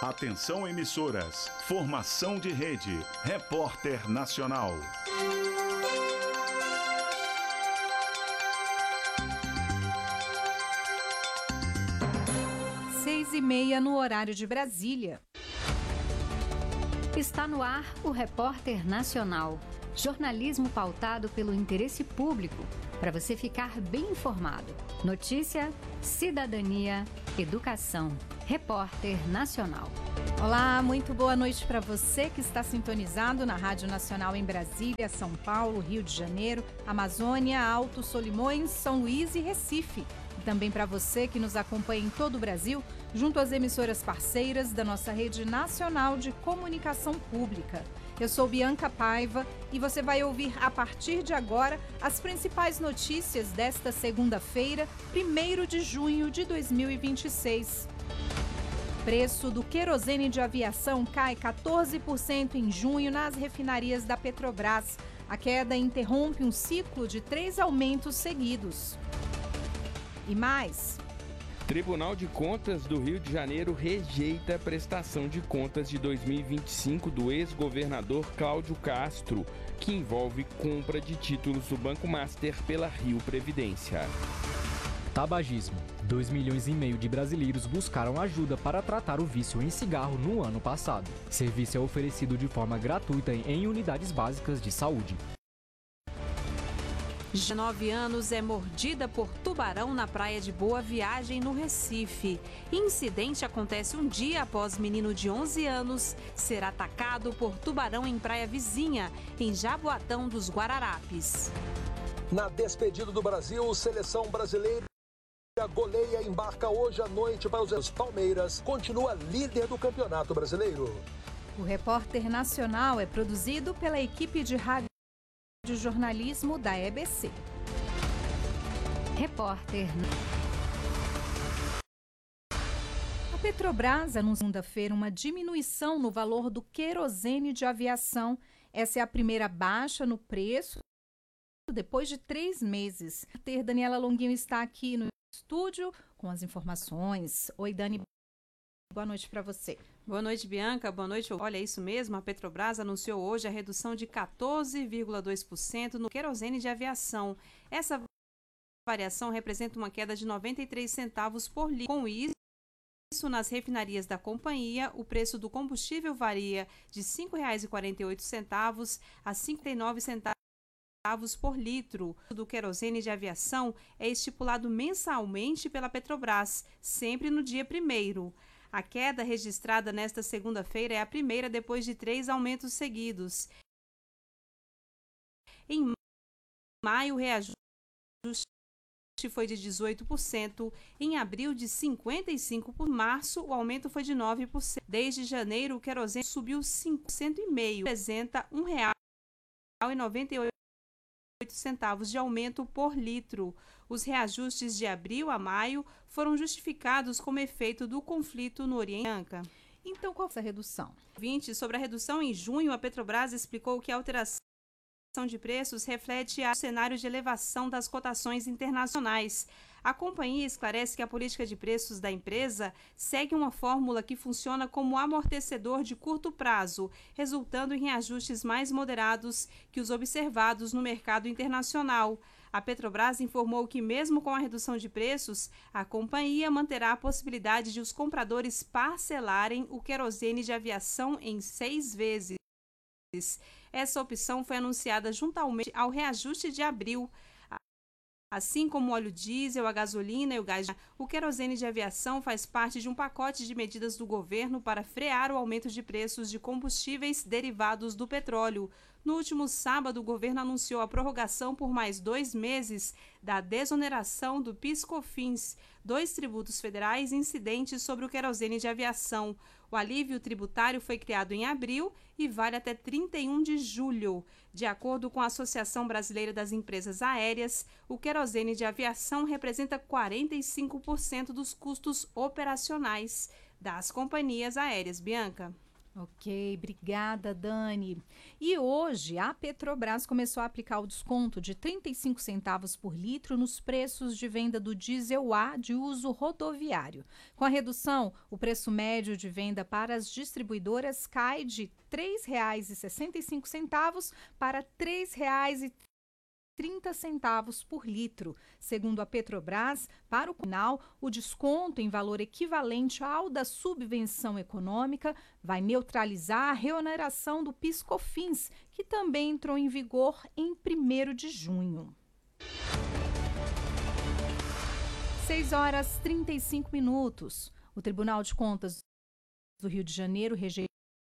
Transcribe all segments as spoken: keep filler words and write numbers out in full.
Atenção emissoras, formação de rede, Repórter Nacional. Seis e meia no horário de Brasília. Está no ar o Repórter Nacional. Jornalismo pautado pelo interesse público, para você ficar bem informado. Notícia, cidadania, educação. Repórter Nacional. Olá, muito boa noite para você que está sintonizado na Rádio Nacional em Brasília, São Paulo, Rio de Janeiro, Amazônia, Alto Solimões, São Luís e Recife. E também para você que nos acompanha em todo o Brasil, junto às emissoras parceiras da nossa rede nacional de comunicação pública. Eu sou Bianca Paiva e você vai ouvir a partir de agora as principais notícias desta segunda-feira, primeiro de junho de dois mil e vinte e seis. Preço do querosene de aviação cai quatorze por cento em junho nas refinarias da Petrobras. A queda interrompe um ciclo de três aumentos seguidos. E mais... Tribunal de Contas do Rio de Janeiro rejeita a prestação de contas de dois mil e vinte e cinco do ex-governador Cláudio Castro, que envolve compra de títulos do Banco Master pela Rio Previdência. Tabagismo. dois milhões e meio de brasileiros buscaram ajuda para tratar o vício em cigarro no ano passado. Serviço é oferecido de forma gratuita em unidades básicas de saúde. De nove anos é mordida por tubarão na praia de Boa Viagem, no Recife. Incidente acontece um dia após menino de onze anos ser atacado por tubarão em praia vizinha, em Jaboatão dos Guararapes. Na despedida do Brasil, seleção brasileira goleia e embarca hoje à noite para os Palmeiras. Continua líder do Campeonato Brasileiro. O Repórter Nacional é produzido pela equipe de rádio de jornalismo da E B C. Repórter. A Petrobras anunciou segunda-feira uma diminuição no valor do querosene de aviação. Essa é a primeira baixa no preço depois de três meses. A ter Daniela Longuinho está aqui no estúdio com as informações. Oi, Dani. Boa noite para você. Boa noite, Bianca. Boa noite. Olha, é isso mesmo. A Petrobras anunciou hoje a redução de quatorze vírgula dois por cento no querosene de aviação. Essa variação representa uma queda de noventa e três centavos por litro. Com isso, nas refinarias da companhia, o preço do combustível varia de cinco reais e quarenta e oito centavos a cinquenta e nove centavos por litro. O do querosene de aviação é estipulado mensalmente pela Petrobras, sempre no dia primeiro. A queda registrada nesta segunda-feira é a primeira depois de três aumentos seguidos. Em maio, o reajuste foi de dezoito por cento, em abril de cinquenta e cinco por cento, em março o aumento foi de nove por cento. Desde janeiro, o querosene subiu cinco por cento e meio, representa um real e noventa e oito centavos de aumento por litro. Os reajustes de abril a maio foram justificados como efeito do conflito no Oriente. Então, qual foi a redução? vinte Sobre a redução em junho, a Petrobras explicou que a alteração de preços reflete o cenário de elevação das cotações internacionais. A companhia esclarece que a política de preços da empresa segue uma fórmula que funciona como amortecedor de curto prazo, resultando em reajustes mais moderados que os observados no mercado internacional. A Petrobras informou que, mesmo com a redução de preços, a companhia manterá a possibilidade de os compradores parcelarem o querosene de aviação em seis vezes. Essa opção foi anunciada juntamente ao reajuste de abril. Assim como o óleo diesel, a gasolina e o gás, o querosene de aviação faz parte de um pacote de medidas do governo para frear o aumento de preços de combustíveis derivados do petróleo. No último sábado, o governo anunciou a prorrogação por mais dois meses da desoneração do PIS/COFINS, dois tributos federais incidentes sobre o querosene de aviação. O alívio tributário foi criado em abril e vale até trinta e um de julho. De acordo com a Associação Brasileira das Empresas Aéreas, o querosene de aviação representa quarenta e cinco por cento dos custos operacionais das companhias aéreas. Bianca. Ok, obrigada, Dani. E hoje a Petrobras começou a aplicar o desconto de trinta e cinco centavos por litro nos preços de venda do diesel A de uso rodoviário. Com a redução, o preço médio de venda para as distribuidoras cai de três reais e sessenta e cinco centavos para três reais e trinta centavos por litro. Segundo a Petrobras, para o final, o desconto em valor equivalente ao da subvenção econômica vai neutralizar a reoneração do PIS/COFINS, que também entrou em vigor em primeiro de junho. seis horas e trinta e cinco minutos. O Tribunal de Contas do Rio de Janeiro rejeitou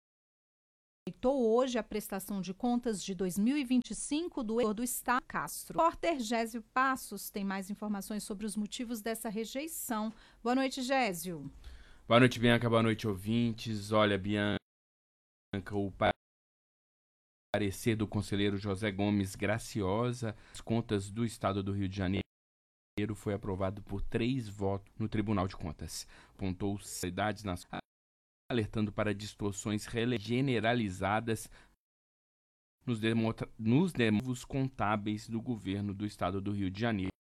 hoje a prestação de contas de dois mil e vinte e cinco do, do Estado Castro. O repórter Gésio Passos tem mais informações sobre os motivos dessa rejeição. Boa noite, Gésio. Boa noite, Bianca. Boa noite, ouvintes. Olha, Bianca, o parecer do conselheiro José Gomes Graciosa, as contas do Estado do Rio de Janeiro, foi aprovado por três votos no Tribunal de Contas. Apontou cidades nas alertando para distorções generalizadas nos, demonstra- nos demovos contábeis do governo do Estado do Rio de Janeiro.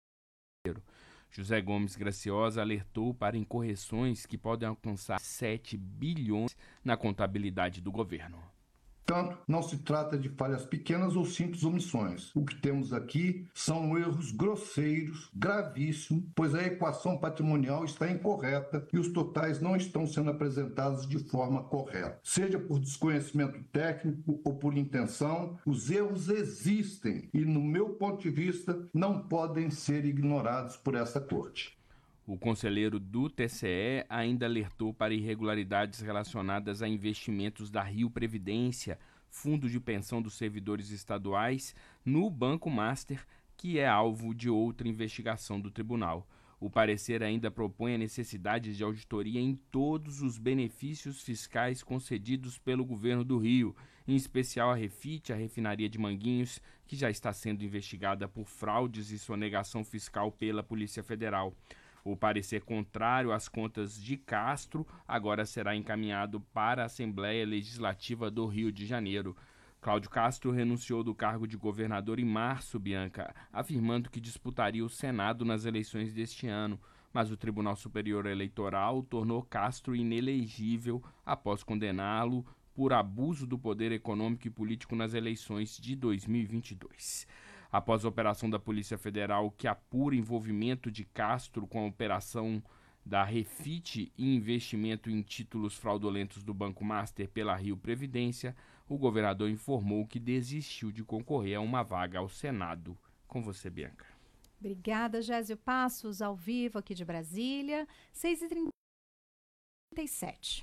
José Gomes Graciosa alertou para incorreções que podem alcançar sete bilhões na contabilidade do governo. Portanto, não se trata de falhas pequenas ou simples omissões. O que temos aqui são erros grosseiros, gravíssimos, pois a equação patrimonial está incorreta e os totais não estão sendo apresentados de forma correta. Seja por desconhecimento técnico ou por intenção, os erros existem e, no meu ponto de vista, não podem ser ignorados por essa Corte. O conselheiro do T C E ainda alertou para irregularidades relacionadas a investimentos da Rio Previdência, fundo de pensão dos servidores estaduais, no Banco Master, que é alvo de outra investigação do tribunal. O parecer ainda propõe a necessidade de auditoria em todos os benefícios fiscais concedidos pelo governo do Rio, em especial a Refit, a refinaria de Manguinhos, que já está sendo investigada por fraudes e sonegação fiscal pela Polícia Federal. O parecer contrário às contas de Castro agora será encaminhado para a Assembleia Legislativa do Rio de Janeiro. Cláudio Castro renunciou do cargo de governador em março, Bianca, afirmando que disputaria o Senado nas eleições deste ano, mas o Tribunal Superior Eleitoral tornou Castro inelegível após condená-lo por abuso do poder econômico e político nas eleições de dois mil e vinte e dois. Após a operação da Polícia Federal que apura envolvimento de Castro com a operação da Refit e investimento em títulos fraudulentos do Banco Master pela Rio Previdência, o governador informou que desistiu de concorrer a uma vaga ao Senado. Com você, Bianca. Obrigada, Gésio Passos, ao vivo aqui de Brasília, seis e trinta e sete.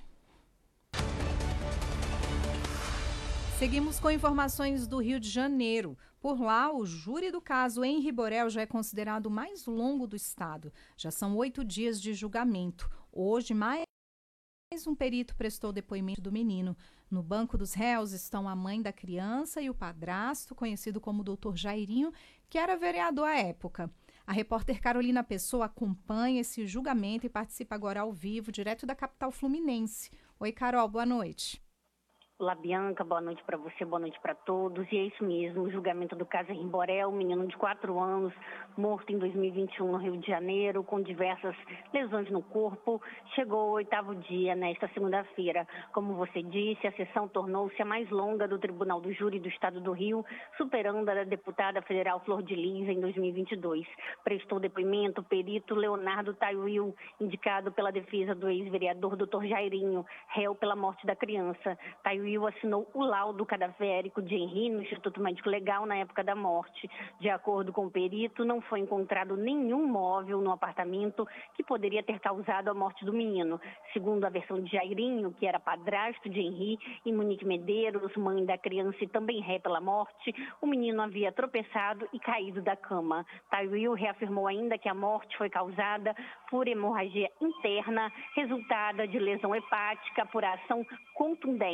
Seguimos com informações do Rio de Janeiro. Por lá, o júri do caso Henri Borel já é considerado o mais longo do estado. Já são oito dias de julgamento. Hoje, mais um perito prestou depoimento do menino. No banco dos réus estão a mãe da criança e o padrasto, conhecido como doutor Jairinho, que era vereador à época. A repórter Carolina Pessoa acompanha esse julgamento e participa agora ao vivo, direto da capital fluminense. Oi, Carol, boa noite. Olá, Bianca, boa noite para você, boa noite para todos. E é isso mesmo, o julgamento do caso Henri Borel, um menino de quatro anos, morto em dois mil e vinte e um no Rio de Janeiro, com diversas lesões no corpo, chegou ao oitavo dia nesta segunda-feira. Como você disse, a sessão tornou-se a mais longa do Tribunal do Júri do Estado do Rio, superando a da deputada federal Flor de Lis em dois mil e vinte e dois. Prestou depoimento o perito Leonardo Taiuil, indicado pela defesa do ex-vereador doutor Jairinho, réu pela morte da criança. Taiuil assinou o laudo cadavérico de Henri no Instituto Médico Legal na época da morte. De acordo com o perito, não foi encontrado nenhum móvel no apartamento que poderia ter causado a morte do menino. Segundo a versão de Jairinho, que era padrasto de Henri, e Monique Medeiros, mãe da criança e também ré pela morte, o menino havia tropeçado e caído da cama. Taiuil reafirmou ainda que a morte foi causada por hemorragia interna, resultada de lesão hepática por ação contundente.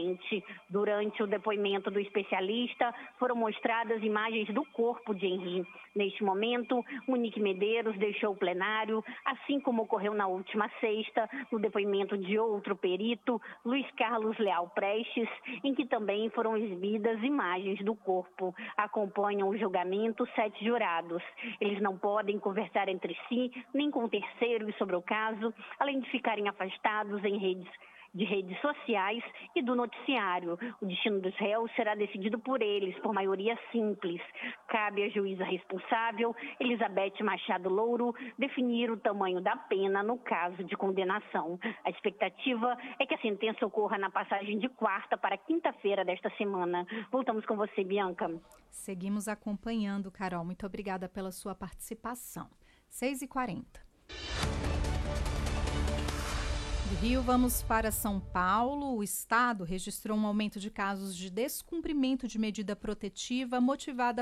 Durante o depoimento do especialista, foram mostradas imagens do corpo de Henri. Neste momento, Monique Medeiros deixou o plenário, assim como ocorreu na última sexta, no depoimento de outro perito, Luiz Carlos Leal Prestes, em que também foram exibidas imagens do corpo. Acompanham o julgamento sete jurados. Eles não podem conversar entre si, nem com terceiros sobre o caso, além de ficarem afastados em redes de redes sociais e do noticiário. O destino dos réus será decidido por eles, por maioria simples. Cabe à juíza responsável, Elizabeth Machado Louro, definir o tamanho da pena no caso de condenação. A expectativa é que a sentença ocorra na passagem de quarta para quinta-feira desta semana. Voltamos com você, Bianca. Seguimos acompanhando, Carol. Muito obrigada pela sua participação. seis e quarenta. Do Rio, vamos para São Paulo. O estado registrou um aumento de casos de descumprimento de medida protetiva motivada